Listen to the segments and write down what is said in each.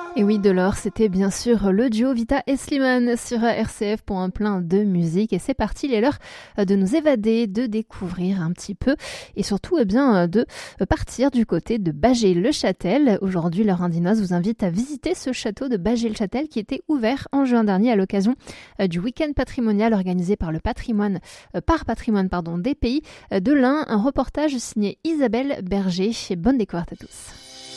Et oui, Delors, c'était bien sûr le duo Vita et Slimane sur RCF pour un plein de musique. Et c'est parti, il est l'heure de nous évader, de découvrir un petit peu et surtout de partir du côté de Bâgé-le-Châtel. Aujourd'hui, Laure Indinoise vous invite à visiter ce château de Bâgé-le-Châtel qui était ouvert en juin dernier à l'occasion du week-end patrimonial organisé par le patrimoine des pays de l'Ain. Un reportage signé Isabelle Berger. Bonne découverte à tous.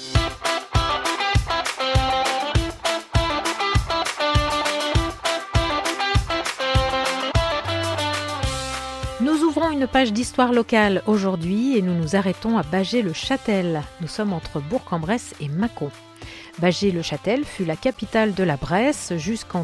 Nous ouvrons une page d'histoire locale aujourd'hui et nous nous arrêtons à Bâgé-le-Châtel. Nous sommes entre Bourg-en-Bresse et Mâcon. Bâgé-le-Châtel fut la capitale de la Bresse jusqu'en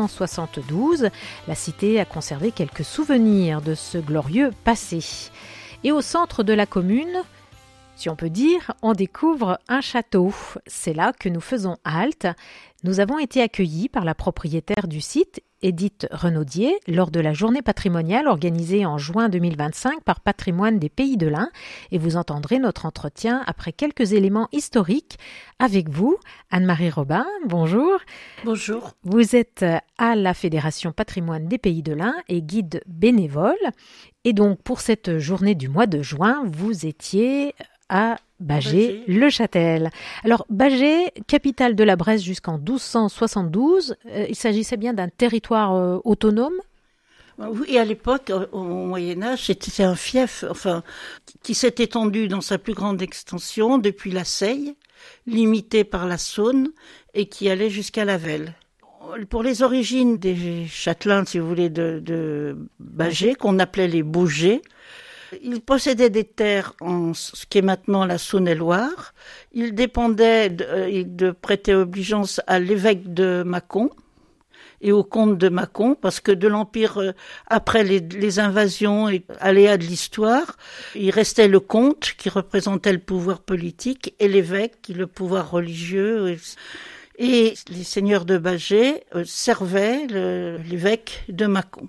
1272. La cité a conservé quelques souvenirs de ce glorieux passé. Et au centre de la commune, si on peut dire, on découvre un château. C'est là que nous faisons halte. Nous avons été accueillis par la propriétaire du site, Edith Renaudier, lors de la journée patrimoniale organisée en juin 2025 par Patrimoine des Pays de l'Ain. Et vous entendrez notre entretien après quelques éléments historiques avec vous. Anne-Marie Robin, bonjour. Bonjour. Vous êtes à la Fédération Patrimoine des Pays de l'Ain et guide bénévole. Et donc, pour cette journée du mois de juin, vous étiez à Bâgé-le-Châtel. Alors, Bâgé, capitale de la Bresse jusqu'en 1272, il s'agissait bien d'un territoire autonome ? Oui, à l'époque, au Moyen-Âge, c'était un fief, qui s'est étendu dans sa plus grande extension depuis la Seille, limité par la Saône, et qui allait jusqu'à la Velle. Pour les origines des châtelains, si vous voulez, de Bâgé, qu'on appelait les Baugés, ils possédaient des terres en ce qui est maintenant la Saône-et-Loire. Ils dépendaient de prêter obligeance à l'évêque de Mâcon et au comte de Mâcon, parce que de l'Empire, après les invasions et aléas de l'histoire, il restait le comte qui représentait le pouvoir politique et l'évêque qui le pouvoir religieux. Et les seigneurs de Bâgé servaient l'évêque de Mâcon.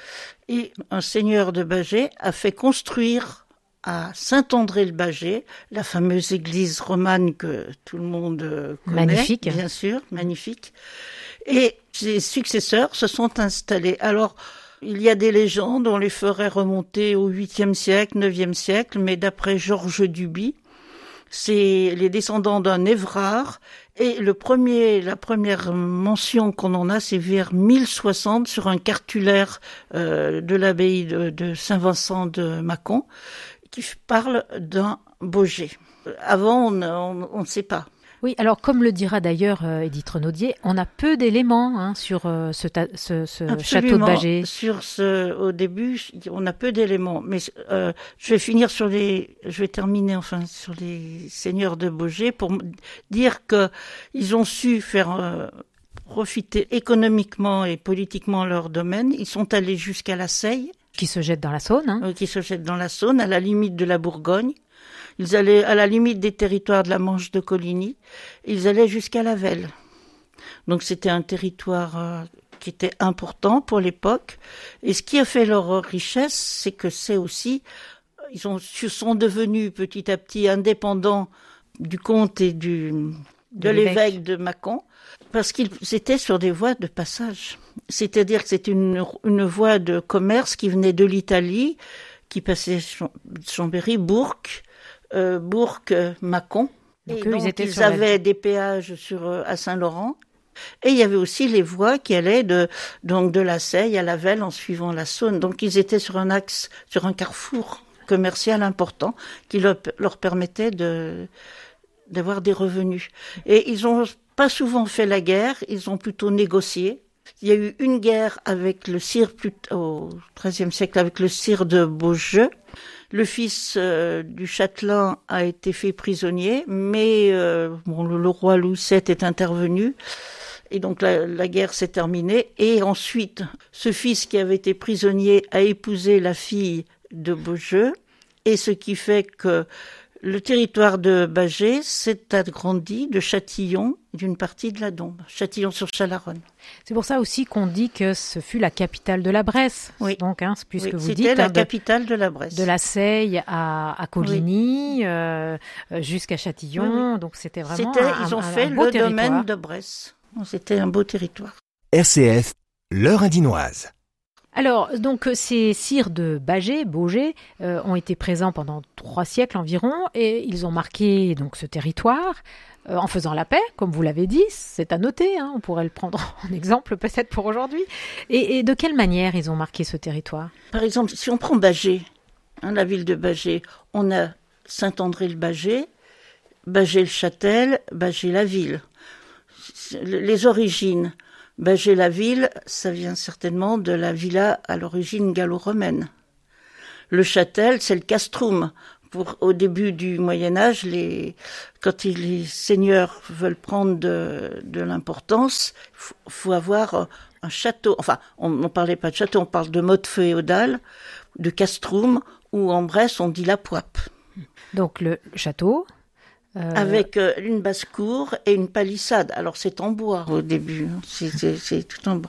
Et un seigneur de Bâgé a fait construire à Saint-André-le-Bâgé, la fameuse église romane que tout le monde connaît, magnifique. Bien sûr, magnifique. Et ses successeurs se sont installés. Alors, il y a des légendes, on les ferait remonter au 8e siècle, 9e siècle, mais d'après Georges Duby, c'est les descendants d'un Évrard. Et la première mention qu'on en a, c'est vers 1060 sur un cartulaire de l'abbaye de Saint-Vincent de Mâcon, qui parle d'un Baugé. Avant, on ne sait pas. Oui, alors comme le dira d'ailleurs Edith Renaudier, on a peu d'éléments sur ce château de Bâgé. Au début, on a peu d'éléments, mais je vais terminer sur les seigneurs de Baugé pour dire que ils ont su faire profiter économiquement et politiquement leur domaine. Ils sont allés jusqu'à la Seille, qui se jette dans la Saône. Qui se jette dans la Saône, à la limite de la Bourgogne. Ils allaient à la limite des territoires de la Manche de Coligny. Ils allaient jusqu'à la Velle. Donc c'était un territoire qui était important pour l'époque. Et ce qui a fait leur richesse, c'est que c'est aussi, ils sont devenus petit à petit indépendants du comte et de l'évêque de Mâcon, parce qu'ils étaient sur des voies de passage. C'est-à-dire que c'était une voie de commerce qui venait de l'Italie, qui passait Chambéry, Mâcon. Donc ils avaient des péages à Saint-Laurent. Et il y avait aussi les voies qui allaient de la Seille à la Velle en suivant la Saône. Donc ils étaient sur un axe, sur un carrefour commercial important qui leur permettait d'avoir des revenus. Et ils ont pas souvent fait la guerre, ils ont plutôt négocié. Il y a eu une guerre avec le sire au XIIIe siècle, avec le sire de Beaujeu. Le fils du châtelain a été fait prisonnier, mais le roi Louis VII est intervenu. Et donc la guerre s'est terminée. Et ensuite, ce fils qui avait été prisonnier a épousé la fille de Beaujeu. Et ce qui fait que Le territoire de Bâgé s'est agrandi de Châtillon, d'une partie de la Dombes, Châtillon-sur-Chalaronne. C'est pour ça aussi qu'on dit que ce fut la capitale de la Bresse. Oui. Donc, puisque vous c'était dites la capitale de la Bresse. De la Seille à Coligny, jusqu'à Châtillon. Donc, c'était vraiment ils ont fait un beau le territoire. domaine de Bresse. C'était un beau territoire. RCF, l'heure indinoise. Alors, donc, ces sires de Bâgé, ont été présents pendant 3 siècles environ et ils ont marqué donc ce territoire en faisant la paix, comme vous l'avez dit. C'est à noter, on pourrait le prendre en exemple peut-être pour aujourd'hui. Et de quelle manière ils ont marqué ce territoire ? Par exemple, si on prend Bâgé, la ville de Bâgé, on a Saint-André-le-Bâgé, Bâgé-le-Châtel, Bâgé-la-Ville. Les origines. Bâgé-la-Ville, ça vient certainement de la villa à l'origine gallo-romaine. Le châtel, c'est le castrum. Au début du Moyen-Âge, quand les seigneurs veulent prendre de l'importance, faut avoir un château. Enfin, on ne parlait pas de château, on parle de mode féodal, de castrum, ou en Bresse, on dit la poipe. Donc le château. Avec une basse-cour et une palissade. Alors c'est en bois au début, c'est tout en bois.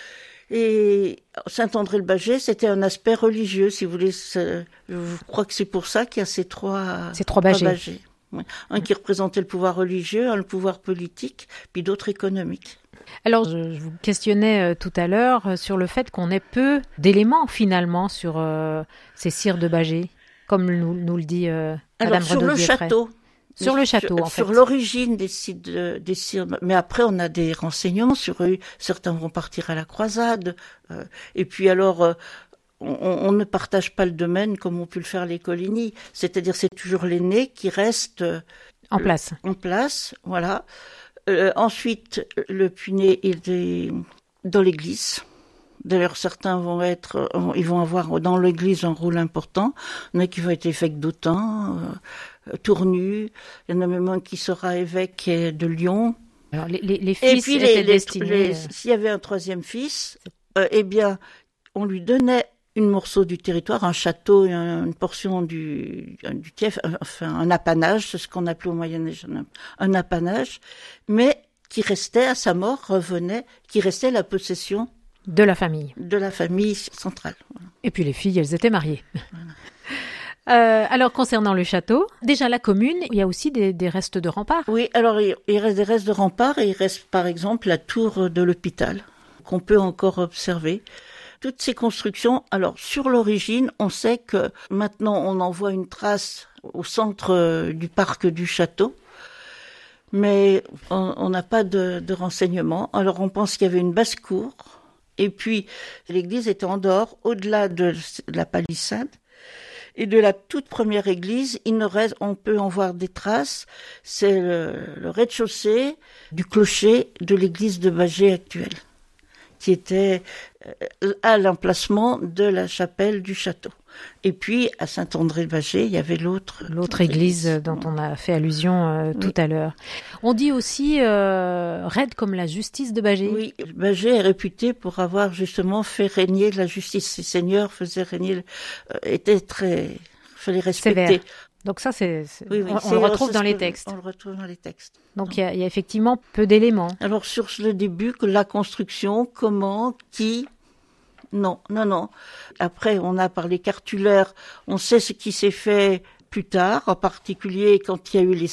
Et Saint-André-le-Bâgé, c'était un aspect religieux, si vous voulez. Je crois que c'est pour ça qu'il y a ces trois Bâgés. Ouais. Un qui représentait le pouvoir religieux, un le pouvoir politique, puis d'autres économiques. Alors, je vous questionnais tout à l'heure sur le fait qu'on ait peu d'éléments finalement sur ces sires de Bâgé, comme nous le dit Madame Alors sur le château. Sur le château, en fait. Sur l'origine des sires, mais après on a des renseignements sur eux. Certains vont partir à la croisade. Et puis alors, on ne partage pas le domaine comme ont pu le faire les Coligny. C'est-à-dire c'est toujours l'aîné qui reste en place. En place, voilà. Ensuite, le puîné est dans l'église. D'ailleurs, certains ils vont avoir dans l'église un rôle important. Il y en a qui vont être évêques d'Autun, Tournu. Il y en a même un qui sera évêque de Lyon. Alors, les fils étaient destinés... S'il y avait un troisième fils, eh bien, on lui donnait un morceau du territoire, un château, une portion du tief, enfin un apanage, c'est ce qu'on appelait au Moyen-Âge un apanage, mais qui restait à sa mort, qui restait la possession de la famille centrale. Voilà. Et puis les filles, elles étaient mariées. Voilà. Alors concernant le château, déjà la commune, il y a aussi des restes de remparts. Oui, alors il reste des restes de remparts et il reste par exemple la tour de l'hôpital qu'on peut encore observer. Toutes ces constructions, alors sur l'origine, on sait que maintenant on en voit une trace au centre du parc du château, mais on n'a pas de renseignements. Alors on pense qu'il y avait une basse-cour, et puis l'église était en dehors, au-delà de la palissade. Et de la toute première église, on peut en voir des traces. C'est le rez-de-chaussée du clocher de l'église de Bâgé actuelle, qui était à l'emplacement de la chapelle du château. Et puis, à Saint-André-de-Bâgé, il y avait l'autre église dont on a fait allusion tout à l'heure. On dit aussi raide comme la justice de Bâgé. Oui, Bâgé est réputé pour avoir justement fait régner la justice. Ses seigneurs faisaient régner, fallait respecter. Sévère. Donc ça, on le retrouve dans les textes. On le retrouve dans les textes. Donc il y a effectivement peu d'éléments. Alors sur le début, que la construction, comment, qui... Non. Après, on a par les cartulaires, on sait ce qui s'est fait plus tard, en particulier quand il y a eu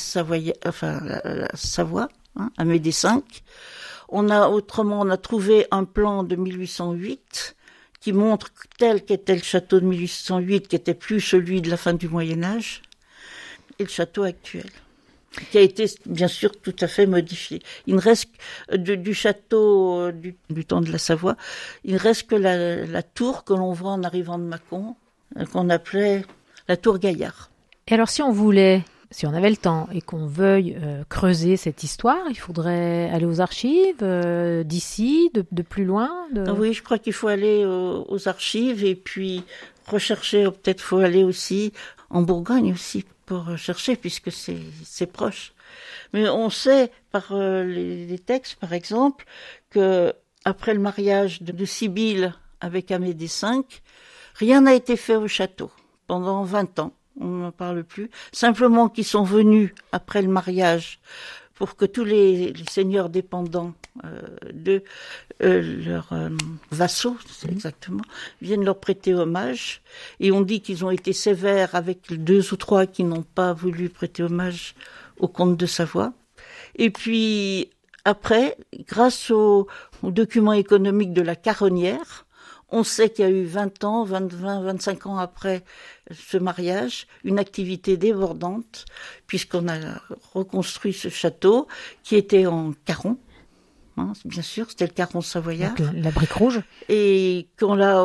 la Savoie, à Médée V. On a trouvé un plan de 1808 qui montre tel qu'était le château de 1808, qui était plus celui de la fin du Moyen-Âge, et le château actuel, qui a été bien sûr tout à fait modifié. Il ne reste du château du temps de la Savoie, il ne reste que la tour que l'on voit en arrivant de Mâcon, qu'on appelait la tour Gaillard. Et alors si on avait le temps et qu'on veuille creuser cette histoire, il faudrait aller aux archives d'ici, de plus loin Oui, je crois qu'il faut aller aux archives et puis rechercher, peut-être faut aller aussi en Bourgogne aussi pour chercher, puisque c'est proche. Mais on sait par les textes, par exemple, que après le mariage de Sibylle avec Amédée V, rien n'a été fait au château pendant 20 ans. on n'en parle plus. Simplement qu'ils sont venus après le mariage pour que tous les seigneurs dépendants de leurs vassaux, c'est exactement, viennent leur prêter hommage. Et on dit qu'ils ont été sévères avec 2 ou 3 qui n'ont pas voulu prêter hommage au comte de Savoie. Et puis après, grâce aux documents économiques de la Caronnière, on sait qu'il y a eu 20 ans, 25 ans après ce mariage, une activité débordante, puisqu'on a reconstruit ce château qui était en carron. Hein, bien sûr, c'était le carron savoyard. Donc, la brique rouge. Et qu'on l'a,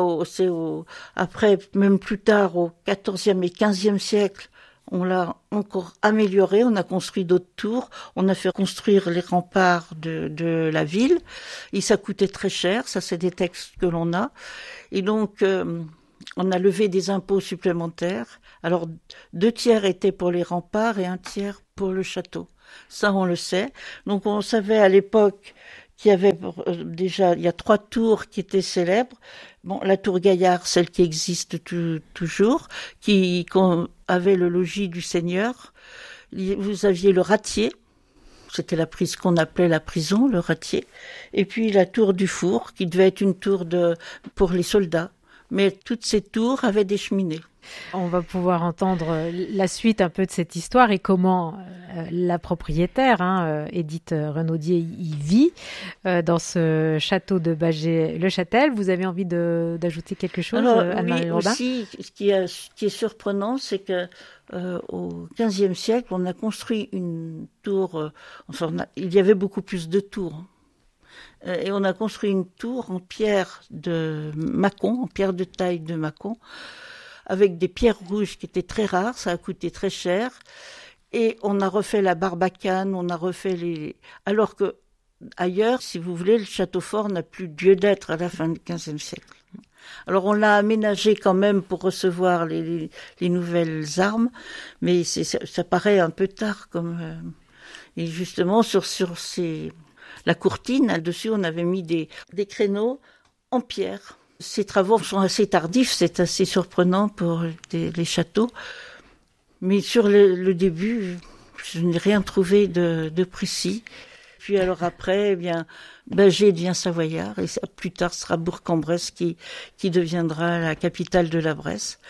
après, même plus tard, au XIVe et XVe siècle, on l'a encore amélioré, on a construit d'autres tours, on a fait construire les remparts de la ville, et ça coûtait très cher, ça c'est des textes que l'on a, et donc on a levé des impôts supplémentaires, alors 2 tiers étaient pour les remparts et 1 tiers pour le château, ça on le sait, donc on savait à l'époque qu'il y avait déjà, il y a 3 tours qui étaient célèbres. Bon, la tour Gaillard, celle qui existe toujours, qui avait le logis du seigneur. Vous aviez le Ratier, c'était ce qu'on appelait la prison, le Ratier. Et puis la tour du Four, qui devait être une tour pour les soldats. Mais toutes ces tours avaient des cheminées. On va pouvoir entendre la suite un peu de cette histoire et comment la propriétaire, Édith Renaudier, y vit dans ce château de Bâgé-le-Châtel. Vous avez envie d'ajouter quelque chose, Anne-Marie Robin ? Aussi, ce qui est surprenant, c'est que au XVe siècle, on a construit une tour. Il y avait beaucoup plus de tours. Et on a construit une tour en pierre de Mâcon, en pierre de taille de Mâcon, avec des pierres rouges qui étaient très rares, ça a coûté très cher. Et on a refait la barbacane, on a refait alors que ailleurs, si vous voulez, le château fort n'a plus lieu d'être à la fin du XVe siècle. Alors on l'a aménagé quand même pour recevoir les nouvelles armes, mais ça paraît un peu tard. Et justement, sur la courtine, là-dessus, on avait mis des créneaux en pierre. Ces travaux sont assez tardifs, c'est assez surprenant pour les châteaux. Mais sur le début, je n'ai rien trouvé de précis. Puis alors après, Bâgé devient savoyard et plus tard ce sera Bourg-en-Bresse qui deviendra la capitale de la Bresse.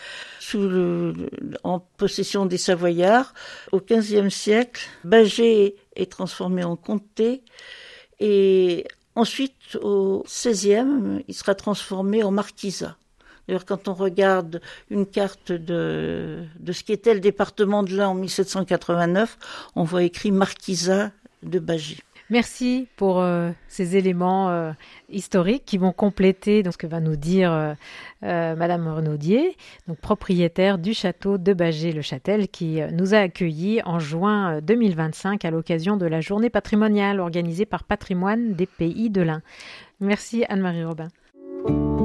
En possession des Savoyards, au XVe siècle, Bâgé est transformé en comté et ensuite au XVIe, il sera transformé en marquisat. D'ailleurs, quand on regarde une carte de ce qu'était le département de l'Ain en 1789, on voit écrit marquisat de Bâgé. Merci pour ces éléments historiques qui vont compléter ce que va nous dire Madame Renaudier, donc propriétaire du château de Bâgé-le-Châtel, qui nous a accueillis en juin 2025 à l'occasion de la journée patrimoniale organisée par Patrimoine des Pays de l'Ain. Merci Anne-Marie Robin.